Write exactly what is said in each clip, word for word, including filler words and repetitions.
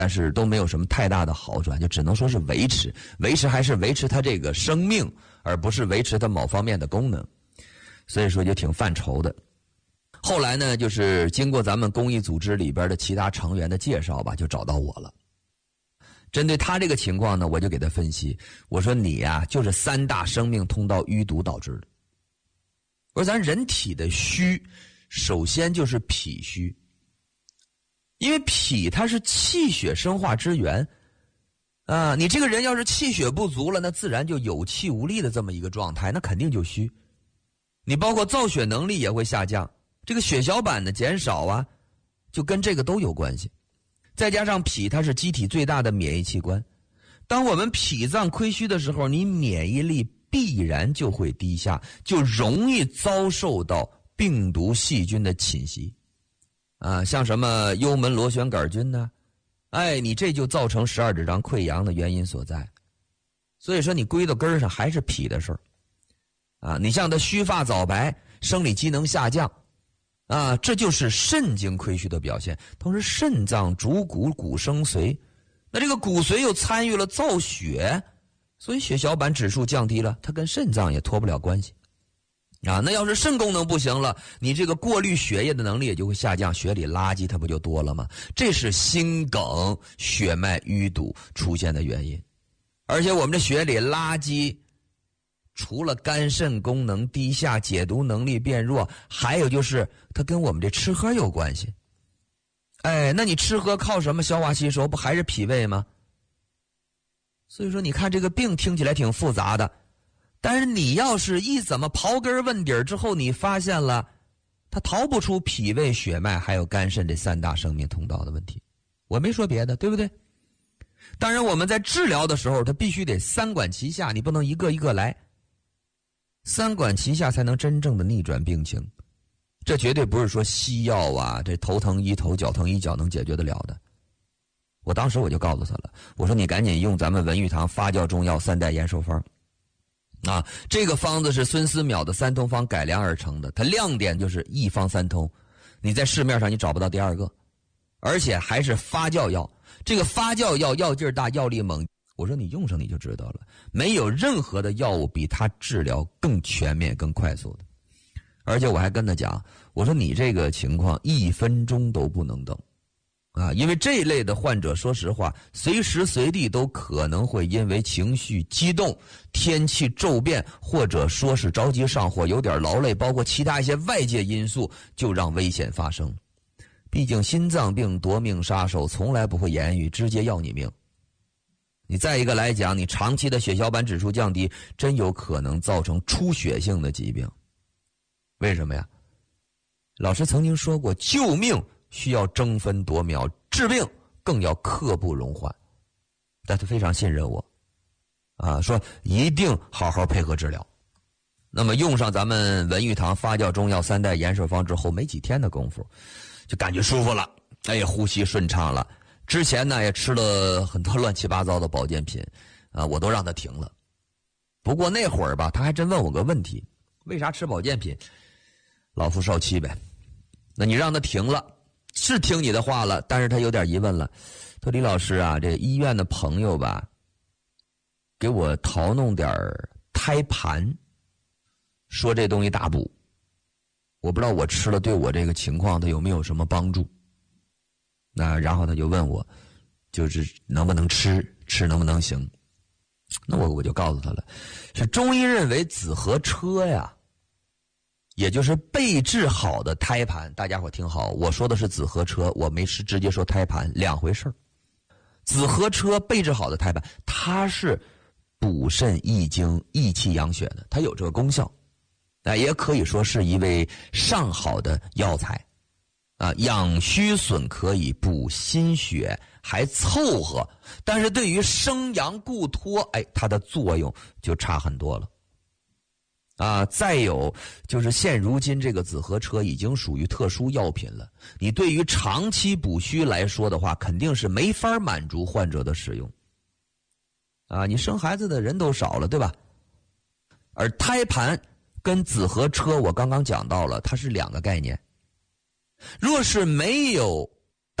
但是都没有什么太大的好转，就只能说是维持，维持还是维持它这个生命，而不是维持它某方面的功能，所以说就挺犯愁的。后来呢，就是经过咱们公益组织里边的其他成员的介绍吧，就找到我了。针对他这个情况呢，我就给他分析，我说你呀、啊，就是三大生命通道淤堵导致的。我说咱人体的虚，首先就是脾虚。因为脾它是气血生化之源，啊，你这个人要是气血不足了，那自然就有气无力的这么一个状态，那肯定就虚。你包括造血能力也会下降，这个血小板的减少啊，就跟这个都有关系。再加上脾它是机体最大的免疫器官，当我们脾脏亏虚的时候，你免疫力必然就会低下，就容易遭受到病毒细菌的侵袭。啊，像什么幽门螺旋杆菌呢？哎，你这就造成十二指肠溃疡的原因所在。所以说你归到根儿上还是脾的事儿。啊，你像他须发早白，生理机能下降，啊，这就是肾经亏虚的表现。同时肾脏主骨，骨生髓，那这个骨髓又参与了造血，所以血小板指数降低了，它跟肾脏也脱不了关系。啊，那要是肾功能不行了，你这个过滤血液的能力也就会下降，血里垃圾它不就多了吗？这是心梗血脉淤堵出现的原因。而且我们这血里垃圾，除了肝肾功能低下、解毒能力变弱，还有就是它跟我们这吃喝有关系。哎，那你吃喝靠什么消化吸收？不还是脾胃吗？所以说你看这个病听起来挺复杂的，但是你要是一怎么刨根问底儿之后，你发现了它逃不出脾胃血脉还有肝肾这三大生命通道的问题。我没说别的，对不对？当然我们在治疗的时候，它必须得三管齐下，你不能一个一个来，三管齐下才能真正的逆转病情。这绝对不是说西药啊，这头疼医头脚疼医脚能解决得了的。我当时我就告诉他了，我说你赶紧用咱们文玉堂发酵中药三代延寿方啊，这个方子是孙思邈的三通方改良而成的，它亮点就是一方三通，你在市面上你找不到第二个，而且还是发酵药。这个发酵药药劲儿大，药力猛，我说你用上你就知道了，没有任何的药物比它治疗更全面更快速的。而且我还跟他讲，我说你这个情况一分钟都不能等啊，因为这一类的患者说实话随时随地都可能会因为情绪激动、天气骤变，或者说是着急上火有点劳累，包括其他一些外界因素，就让危险发生。毕竟心脏病夺命杀手从来不会言语，直接要你命。你再一个来讲，你长期的血小板指数降低，真有可能造成出血性的疾病。为什么呀？老师曾经说过，救命需要争分夺秒，治病更要刻不容缓。但他非常信任我啊，说一定好好配合治疗。那么用上咱们文玉堂发酵中药三代延寿方之后，没几天的功夫就感觉舒服了，哎，呼吸顺畅了。之前呢也吃了很多乱七八糟的保健品啊，我都让他停了。不过那会儿吧，他还真问我个问题，为啥吃保健品？老夫少妻呗。那你让他停了，是听你的话了，但是他有点疑问了。他说李老师啊，这医院的朋友吧，给我淘弄点胎盘，说这东西大补，我不知道我吃了对我这个情况他有没有什么帮助。那然后他就问我，就是能不能吃，吃能不能行。那我我就告诉他了，是中医认为紫河车呀，也就是备治好的胎盘，大家伙听好，我说的是紫河车，我没是直接说胎盘，两回事儿。紫河车备治好的胎盘，它是补肾益精、益气养血的，它有这个功效，啊，也可以说是一味上好的药材，啊，养虚损可以，补心血还凑合，但是对于生阳固脱，哎，它的作用就差很多了。啊，再有就是现如今这个紫河车已经属于特殊药品了，你对于长期补虚来说的话，肯定是没法满足患者的使用。啊，你生孩子的人都少了，对吧？而胎盘跟紫河车我刚刚讲到了，它是两个概念。若是没有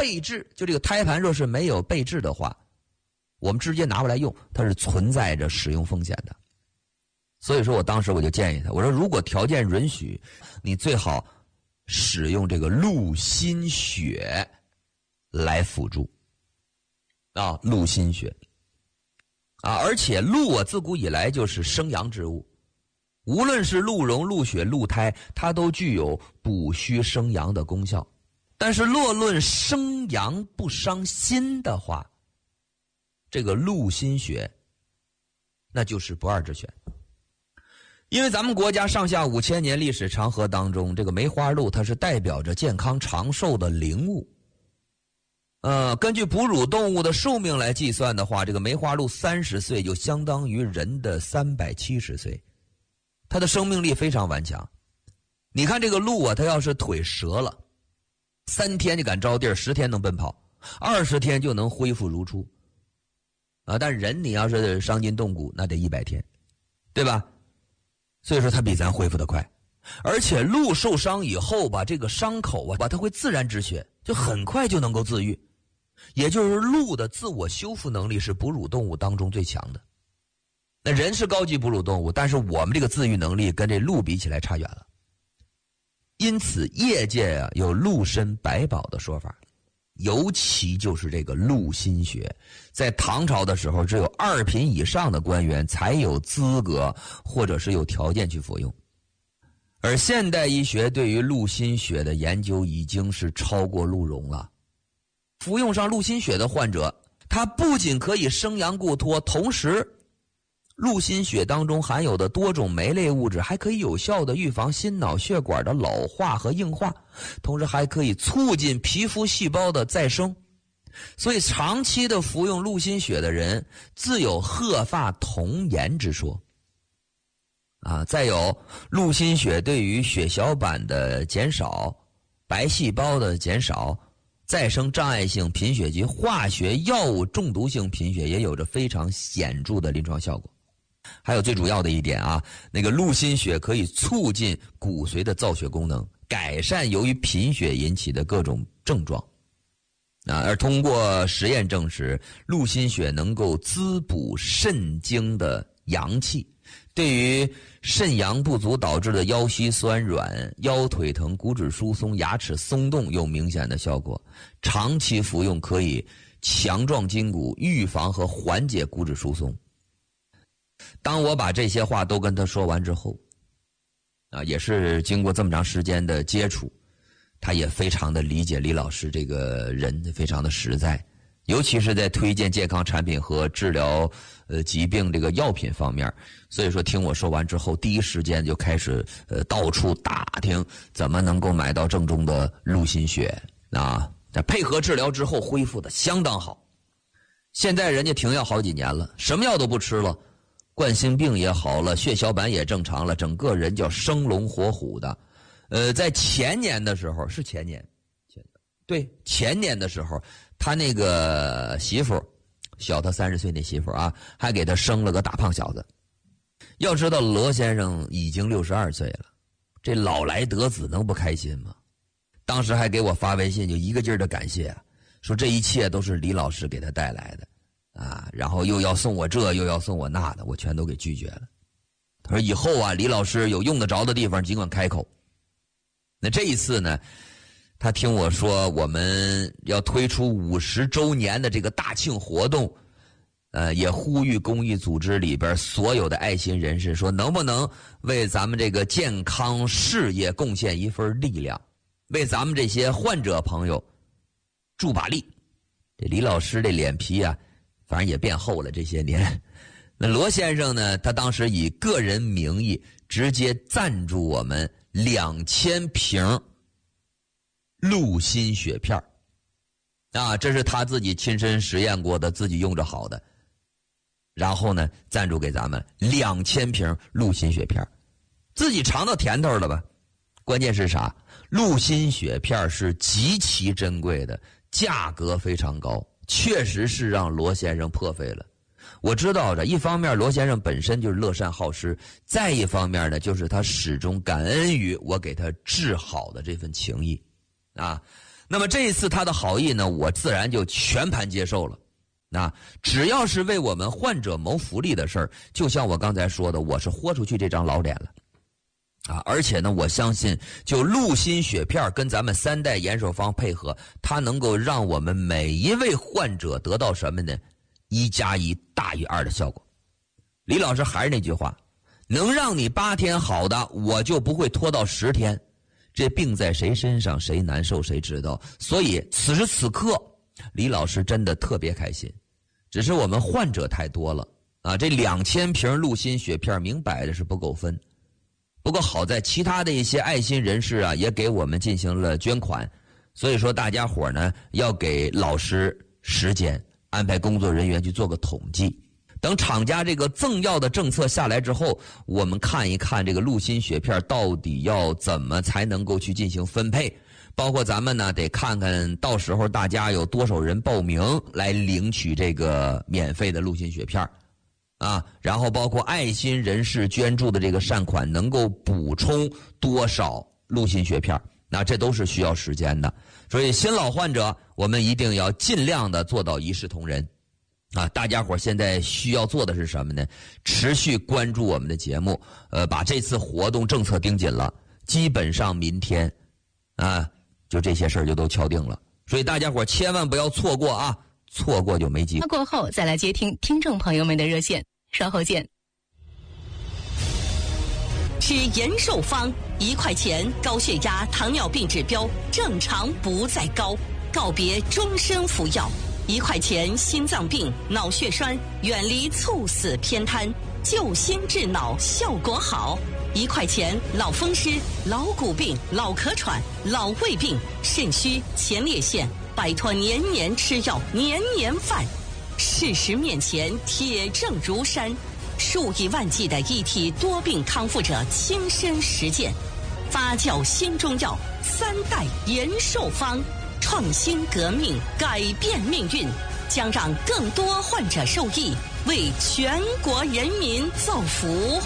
备质，就这个胎盘若是没有备质的话，我们直接拿过来用，它是存在着使用风险的。所以说我当时我就建议他，我说如果条件允许，你最好使用这个鹿心血来辅助啊，鹿心血啊，而且鹿啊自古以来就是生阳之物，无论是鹿茸、鹿血、鹿胎，它都具有补虚生阳的功效。但是若论生阳不伤心的话，这个鹿心血那就是不二之选。因为咱们国家上下五千年历史长河当中，这个梅花鹿它是代表着健康长寿的灵物。呃，根据哺乳动物的寿命来计算的话，这个梅花鹿三十岁就相当于人的三百七十岁，它的生命力非常顽强。你看这个鹿啊，它要是腿折了，三天就敢着地儿，十天能奔跑，二十天就能恢复如初。啊，但人你要是伤筋动骨，那得一百天，对吧？所以说它比咱恢复得快。而且鹿受伤以后吧，这个伤口啊，它会自然止血，就很快就能够自愈。也就是鹿的自我修复能力是哺乳动物当中最强的。那人是高级哺乳动物，但是我们这个自愈能力跟这鹿比起来差远了。因此业界啊有鹿参百宝的说法，尤其就是这个鹿心血，在唐朝的时候只有二品以上的官员才有资格或者是有条件去服用。而现代医学对于鹿心血的研究已经是超过鹿茸了。服用上鹿心血的患者，它不仅可以生阳固脱，同时鹿心血当中含有的多种酶类物质还可以有效的预防心脑血管的老化和硬化，同时还可以促进皮肤细胞的再生。所以长期的服用鹿心血的人自有鹤发童颜之说啊。再有鹿心血对于血小板的减少、白细胞的减少、再生障碍性贫血及化学药物中毒性贫血也有着非常显著的临床效果。还有最主要的一点啊，那个鹿心血可以促进骨髓的造血功能，改善由于贫血引起的各种症状啊。而通过实验证实，鹿心血能够滋补肾经的阳气，对于肾阳不足导致的腰膝酸软、腰腿疼、骨质疏松、牙齿松动有明显的效果。长期服用可以强壮筋骨，预防和缓解骨质疏松。当我把这些话都跟他说完之后，啊，也是经过这么长时间的接触，他也非常的理解李老师这个人，非常的实在，尤其是在推荐健康产品和治疗呃疾病这个药品方面。所以说听我说完之后，第一时间就开始呃到处打听怎么能够买到正宗的鹿心血啊。在配合治疗之后恢复的相当好，现在人家停药好几年了，什么药都不吃了，冠心病也好了，血小板也正常了，整个人叫生龙活虎的。呃，在前年的时候，是前年，前对前年的时候，他那个媳妇小他三十岁那媳妇啊，还给他生了个大胖小子。要知道罗先生已经六十二岁了，这老来得子能不开心吗？当时还给我发微信，就一个劲儿的感谢啊，说这一切都是李老师给他带来的啊，然后又要送我这又要送我那的，我全都给拒绝了。他说以后啊，李老师有用得着的地方尽管开口。那这一次呢，他听我说我们要推出五十周年的这个大庆活动，呃，也呼吁公益组织里边所有的爱心人士说，能不能为咱们这个健康事业贡献一份力量，为咱们这些患者朋友助把力。这李老师这脸皮啊，反正也变厚了这些年。那罗先生呢，他当时以个人名义直接赞助我们两千瓶鹿心血片啊，这是他自己亲身实验过的，自己用着好的。然后呢，赞助给咱们两千瓶鹿心血片，自己尝到甜头了吧？关键是啥？鹿心血片是极其珍贵的，价格非常高，确实是让罗先生破费了。我知道着，一方面罗先生本身就是乐善好施，再一方面呢，就是他始终感恩于我给他治好的这份情谊啊。 那么这一次他的好意呢，我自然就全盘接受了。那只要是为我们患者谋福利的事儿，就像我刚才说的，我是豁出去这张老脸了。啊，而且呢，我相信就鹿心血片跟咱们三代延寿方配合，它能够让我们每一位患者得到什么呢？一加一大于二的效果。李老师还是那句话，能让你八天好的，我就不会拖到十天。这病在谁身上，谁难受谁知道。所以此时此刻，李老师真的特别开心。只是我们患者太多了啊，这两千瓶鹿心血片明摆的是不够分。不过好在其他的一些爱心人士啊，也给我们进行了捐款。所以说大家伙呢，要给老师时间，安排工作人员去做个统计。等厂家这个赠药的政策下来之后，我们看一看这个鹿心血片到底要怎么才能够去进行分配，包括咱们呢得看看到时候大家有多少人报名来领取这个免费的鹿心血片啊，然后包括爱心人士捐助的这个善款能够补充多少鹿心血片，那这都是需要时间的。所以新老患者我们一定要尽量的做到一视同仁。啊，大家伙现在需要做的是什么呢？持续关注我们的节目，呃，把这次活动政策盯紧了，基本上明天，啊，就这些事儿就都敲定了。所以大家伙千万不要错过啊，错过就没机会。 过后再来接听听众朋友们的热线，稍后见。 吃延寿方，一块钱高血压、糖尿病指标正常不再高，告别终身服药。一块钱心脏病、脑血栓，远离猝死偏瘫，救心治脑效果好。一块钱脑风湿、老骨病、脑咳喘、老胃病、肾虚、前列腺，摆脱年年吃药、年年犯。事实面前，铁证如山，数以万计的一体多病康复者亲身实践，发酵新中药，三代延寿方。创新革命，改变命运，将让更多患者受益，为全国人民造福。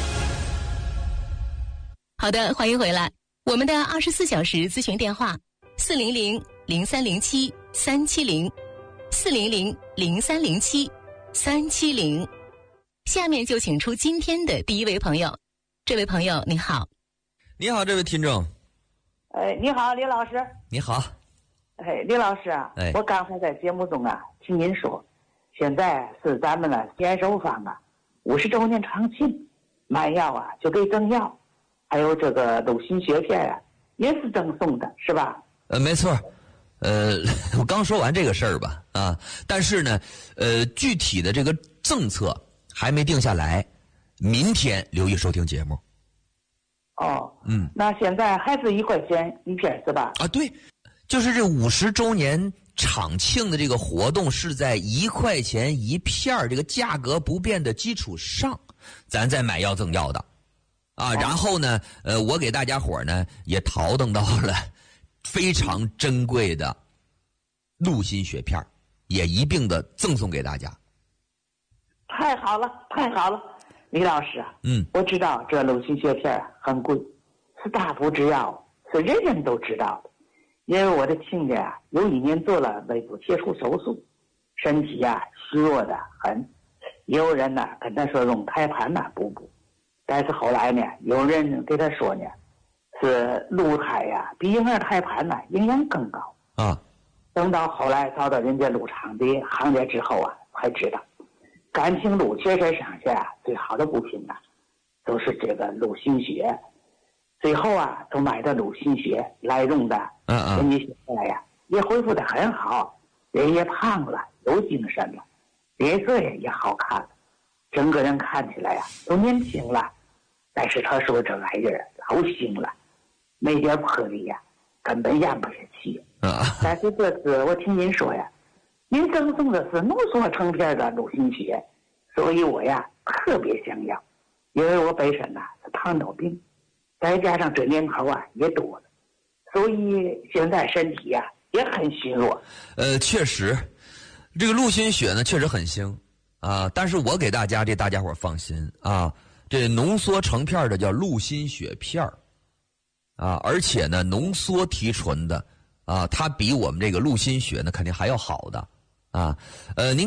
好的，欢迎回来。我们的二十四小时咨询电话：四零零零三零七三七零，四零零零三零七三七零。下面就请出今天的第一位朋友。这位朋友，你好。 你好，这位听众。 哎，你好，李老师。 你好。 哎，李老师啊， 哎， 我刚才在节目中啊听您说，现在是咱们的延寿方啊五十周年长庆，买药啊就给赠药，还有这个鹿心血片啊也是赠送的，是吧？ 呃，没错。呃，我刚说完这个事儿吧，啊，但是呢，呃，具体的这个政策还没定下来，明天留意收听节目。 哦， 嗯， 那现在还是一块钱一片是吧？ 啊，对。就是这五十周年厂庆的这个活动是在一块钱一片这个价格不变的基础上，咱再买药赠药的，啊，然后呢，呃，我给大家伙呢也淘登到了非常珍贵的鹿心血片，也一并的赠送给大家。 太好了，太好了，李老师啊， 嗯， 我知道这鹿心血片很贵，是大补之药，是人人都知道的。因为我的亲家啊，有一年做了胃部切除手术，身体啊虚弱的很，也有人呢跟他说用胎盘呐补补，但是后来呢，有人给他说呢，是鹿胎呀、啊、比婴儿胎盘呐营养更高啊。 等到后来找到人家鹿场的行家之后啊，才知道，感情鹿全身上下啊最好的补品呐、啊，都是这个鹿心血。最后啊，都买的鹿心血来用的， 嗯嗯， 人家现在呀也恢复得很好，人也胖了，有精神了，脸色也也好看了，整个人看起来呀都年轻了。但是他说这玩意儿老腥了，没点魄力呀，根本咽不下去。 啊， 但是这次我听您说呀，您赠送的是浓缩成片的鹿心血，所以我呀特别想要，因为我本身呐是糖尿病。再加上这年头啊也多了，所以现在身体呀、啊、也很虚弱。 呃，确实，这个鹿心血呢确实很腥啊，但是我给大家这大家伙放心啊，这浓缩成片的叫鹿心血片啊，而且呢浓缩提纯的啊，它比我们这个陆心血呢肯定还要好的啊。呃，您